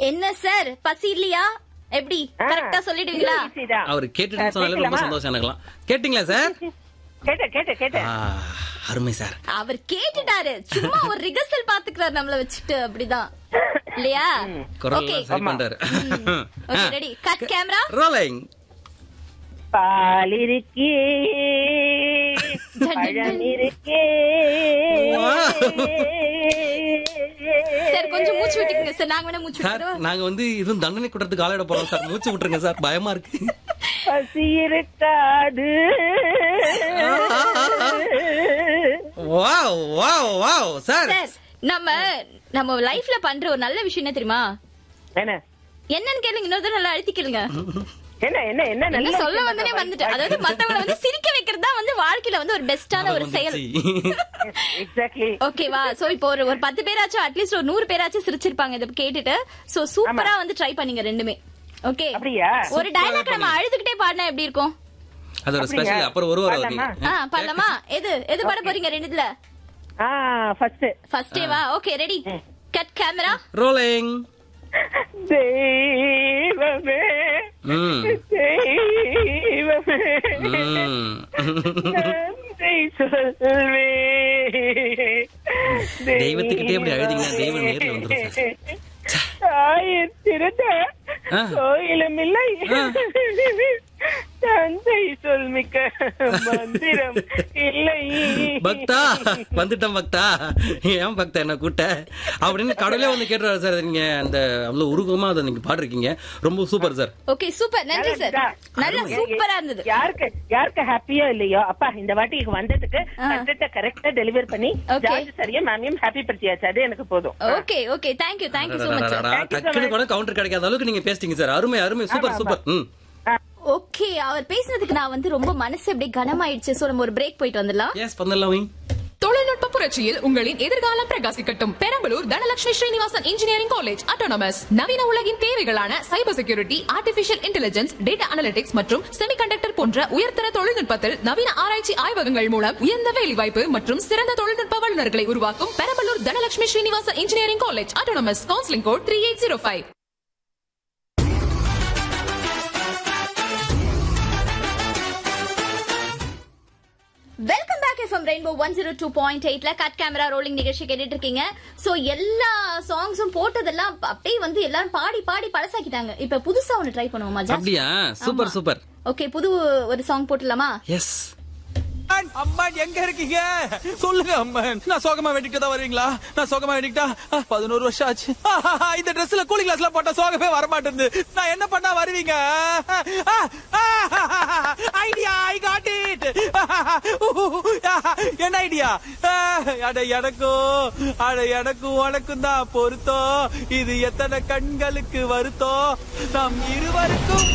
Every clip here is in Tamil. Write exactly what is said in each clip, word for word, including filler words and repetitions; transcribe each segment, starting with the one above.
என்ன சார் பசி இல்லையா? எப்படி கரெக்டா சொல்லிடுவீங்களா? அவர் கேட்டுட்டு சொன்னாலே ரொம்ப சந்தோஷம் எனக்குலாம். கேட்டிங்களா சார்? கேட்ட கேட்ட கேட்ட அருமை சார். அவர் கேட்டுட்டாரு, சும்மா ஒரு ரிகர்சல் பாத்துக்கிறாரு நம்மள வச்சுட்டு. அப்படிதான் இல்லையா? ஓகே சரி பண்றாரு. Okay ready cut camera rolling. பால் இருக்கே பழம் இருக்கே. சார் கொஞ்சம் மூச்சு விட்டுக்குங்க சார். நாங்க வேணா மூச்சு சார் விட்டுறோம். நாங்க வந்து இதுவும் தண்டனை குற்றத்துக்கு ஆளாயிட போறோம் சார். மூச்சு விட்டுருங்க சார், பயமா இருக்கு. பசி இருக்காது. Wow wow wow sir. Sir நம்ம நம்ம லைஃப்ல பண்ற ஒரு நல்ல விஷயம் என்ன தெரியுமா? என்ன என்னன்னு கேளுங்க, இன்னொரு தடவை நல்லா அழுத்தி கேளுங்க. என்ன என்ன என்ன என்ன நல்ல சொல்ல வந்தனே வந்துட்டேன். அதாவது மத்தவங்கள வந்து சிரிக்க வைக்கிறது தான் வந்து வாழ்க்கையில வந்து ஒரு பெஸ்டான ஒரு செயல். எக்ஸாக்ட்லி. ஓகேவா? சோ இப்போ ஒரு ஒரு பத்து பேராச்சும் அட்லீஸ்ட் ஒரு நூறு பேராச்சும் சிரிச்சிருப்பாங்க இத கேட்டுட்டு. சோ சூப்பரா வந்து ட்ரை பண்ணீங்க ரெண்டுமே. ஓகே அப்படியா? ஒரு டயலாக் நம்ம அழுதுகிட்டே பாடினா எப்படி இருக்கும்? அது ஒரு ஸ்பெஷல். அப்புறம் ஒரு ஒரு ஓகே. ஆ பாடலாமா? எது எது பாட போறீங்க ரெண்டுல? ஆ first first டேவா? Okay ready cut camera rolling. தெய்வமே ம் தெய்வமே ம் நன்றி சொல்வே. தெய்வத்துக்கிட்டே இப்படி அழுதிங்கன்னா தெய்வம் நேர்ல வந்துரும் சார். ஆயிரத்திருந்த ஆ. கோயிலும் இல்லை தந்தை சொல்மிக்க மந்திரம் இல்லை. பக்தா வந்துட்டேன் பக்தா, ஏன் பக்தா என்ன கூட்ட அப்படின்னு கடவுளே வந்து கேட்டுறாரு சார். நீங்க அந்த அவ்வளவு உருவமா அதை நீங்க பாடுறீங்க, ரொம்ப சூப்பர் சார். ஓகே சூப்பர், நன்றி சார். நல்லா சூப்பரா இருந்தது. யாருக்கு யாருக்கு ஹாப்பியோ இல்லையோ அப்பா இந்த வாட்டி வந்ததுக்கு கரெக்டா கரெக்டா டெலிவர் பண்ணி ஜார்ஜ் சரியா மேமையும் ஹாப்பி படுத்தியாச்சு. அது எனக்கு போதும். Okay okay thank you thank you so much sir. டக்குனு கூட கவுண்டர் கிடைக்காத அளவுக்கு நீங்க பேசிட்டீங்க சார். அருமை அருமை, சூப்பர் சூப்பர். ம் ஓகே அவர் பேசினதுக்கு நான் வந்து ரொம்ப மனசு அப்படியே கனமாயிடுச்சு. சோ நம்ம ஒரு பிரேக் போயிட்டு வந்துடலாம். எஸ் பண்ணலாம். தொழில்நுட்ப புரட்சியில் உங்களின் எதிர்காலம் பிரகாசிக்கட்டும். Perambalur Dhanalakshmi Srinivasan engineering college autonomous நவீன உலகின் தேவைகளான cyber security, artificial intelligence, data analytics மற்றும் செமிகண்டக்டர் போன்ற உயர்தர தொழில்நுட்பத்தில் நவீன ஆராய்ச்சி ஆய்வகங்கள் மூலம் உயர்ந்த வேலைவாய்ப்பு மற்றும் சிறந்த தொழில்நுட்ப வல்லுநர்களை உருவாக்கும் Perambalur Dhanalakshmi Srinivasan engineering college autonomous. Counselling code three eight zero five. Welcome back FM rainbow one zero two point எயிட்ல கட் கேமரா ரோலிங் நிகழ்ச்சி கேட்டுட்டு இருக்கீங்க. சோ எல்லா சாங்ஸும் போட்டதெல்லாம் அப்படியே வந்து எல்லாரும் பாடி பாடி பழசாக்கிட்டாங்க. இப்ப புதுசா ஒன்னு ட்ரை பண்ணுவோமா? அப்படியா? Super super. ஓகே புது ஒரு சாங் போட்டுலாமா? எஸ். அம்மான் எங்க இருக்கீங்க சொல்லுங்க அம்மன். நான் சோகமா வெட்டிட்டு தான் வருவீங்களா? நான் சோகமா வெட்டிட்டா பதினோரு வருஷம் ஆச்சு. இந்த ட்ரெஸ்ல கூலிங் கிளாஸ்ல போட்டா சோகமே வர மாட்டேங்குது. நான் என்ன பண்ணா வருவீங்க? Idea, I got it. என்ன ஐடியா? அட எனக்கும் அட எனக்கும் உனக்கும் தான் பொருத்தம். இது எத்தனை கண்களுக்கு வருத்தம் நம் இருவருக்கும்.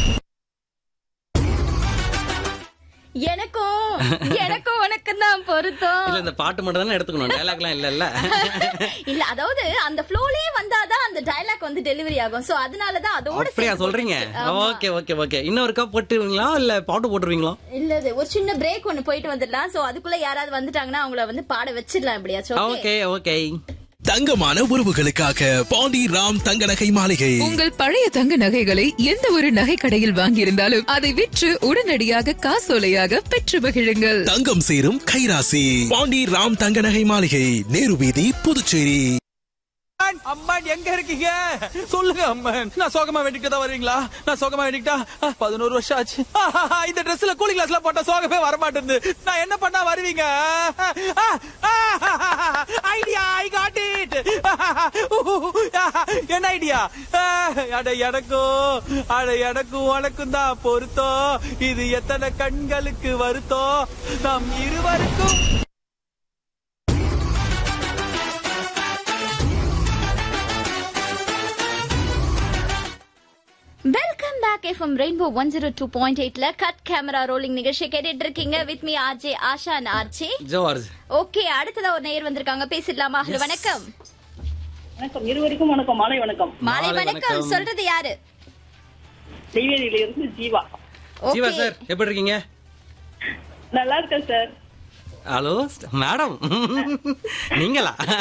எனக்கும் எனக்கும் உனக்கு தான் பொருத்தம். இல்ல இந்த பாட்டு மட்டும் தானே எடுத்துக்கணும், டயலாக்லாம் இல்ல இல்ல இல்ல அதாவது அந்த ஃப்ளோலயே வந்தாதான் அந்த டயலாக் வந்து டெலிவரி ஆகும். சோ அதனால தான் அதோட அப்படியா சொல்றீங்க? Okay okay okay. இன்னொருக்கா போட்டுருவீங்களா இல்ல பாட்டு போட்டுருவீங்களா? இல்ல ஒரு சின்ன பிரேக் ஒன்னு போயிட்டு வந்துடலாம். சோ அதுக்குள்ள யாராவது வந்துட்டாங்கன்னா அவங்கள வந்து பாட வச்சிடலாம். எப்படியாச்சும் ஓகே ஓகே. தங்கமான உறவுகளுக்காக பாண்டி ராம் தங்க நகை மாளிகை. உங்கள் பழைய தங்க நகைகளை எந்த ஒரு நகை கடையில் வாங்கியிருந்தாலும் அதை விற்று உடனடியாக காசோலையாக பெற்று மகிழுங்கள். தங்கம் சேரும் கைராசி பாண்டி ராம் தங்க நகை மாளிகை, நேரு வீதி, புதுச்சேரி. அம்மான் எங்க இருக்கீங்க சொல்லுங்க அம்மன். நான் சோகமா வெட்டிட்டு தான் வருவீங்களா? நான் சோகமா வெட்டிட்டா பதினோரு வருஷம் ஆச்சு. இந்த ட்ரெஸ்ல கூலிங் கிளாஸ்ல போட்டா சோகமே வர மாட்டேங்குது. நான் என்ன பண்ணா வருவீங்க? Idea, I got it. என்ன ஐடியா? அட எனக்கும் அட எனக்கும் உனக்கும் தான் பொருத்தம். இது எத்தனை கண்களுக்கு வருத்தம் நம் இருவருக்கும். Welcome back FM rainbow one zero two point எயிட்ல கட் கேமரா ரோலிங் நிகழ்ச்சி கேட்டுட்டு இருக்கீங்க. With me RJ Asha and RJ George. Okay அடுத்ததா ஒரு நேயர் வந்திருக்காங்க, பேசிடலாமா? ஹலோ வணக்கம். வணக்கம் இருவருக்கும். வணக்கம், மாலை வணக்கம். மாலை வணக்கம். சொல்றது யாரு? நெய்வேலியில இருந்து ஜீவா. ஜீவா சார் எப்படி இருக்கீங்க? நல்லா இருக்கேன் சார். ஹலோ மேடம், நீங்களா?